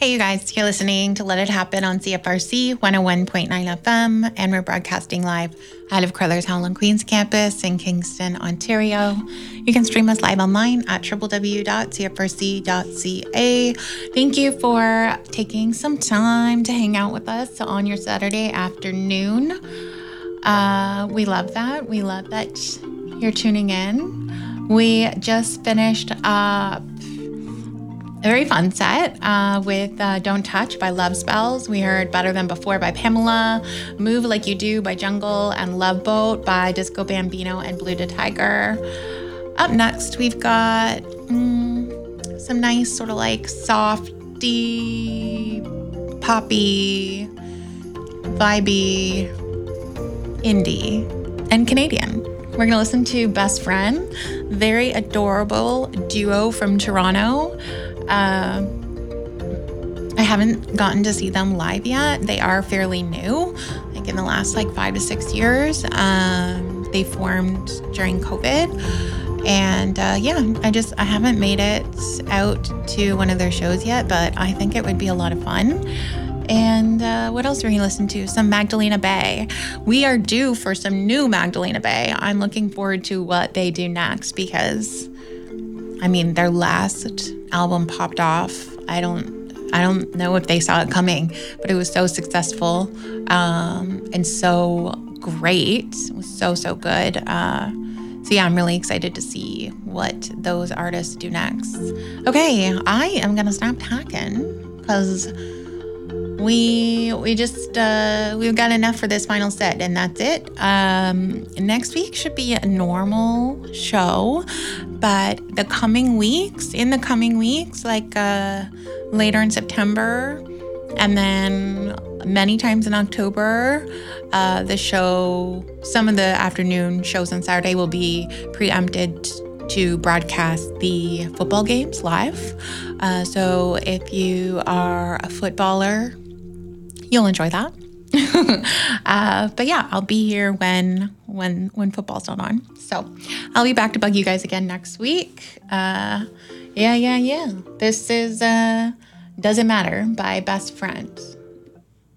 Hey, you guys, you're listening to Let It Happen on CFRC 101.9 FM, and we're broadcasting live out of Crowther's Howland Queens campus in Kingston, Ontario. You can stream us live online at www.cfrc.ca. Thank you for taking some time to hang out with us on your Saturday afternoon. We love that. We love that you're tuning in. We just finished up a very fun set with Don't Touch by Love Spells. We heard Better Than Before by Pamela, Move Like You Do by Jungle, and Love Boat by Disco Bambino and Blue the Tiger. Up next, we've got some nice sort of like softy, poppy, vibey, indie, and Canadian. We're going to listen to Best Friend, very adorable duo from Toronto. I haven't gotten to see them live yet. They are fairly new, like in the last 5 to 6 years. They formed during COVID. And I haven't made it out to one of their shows yet, but I think it would be a lot of fun. And what else are we going to listen to? Some Magdalena Bay. We are due for some new Magdalena Bay. I'm looking forward to what they do next because, their last album popped off. I don't know if they saw it coming, but it was so successful and so great. It was so good. So yeah, I'm really excited to see what those artists do next. Okay, I am gonna stop talking because we've got enough for this final set, and that's it. Next week should be a normal show, but in the coming weeks, later in September, and then many times in October, some of the afternoon shows on Saturday will be preempted to broadcast the football games live. So if you are a footballer, you'll enjoy that. But yeah, I'll be here when football's not on. So I'll be back to bug you guys again next week. Yeah. This is Doesn't Matter by Best Friend.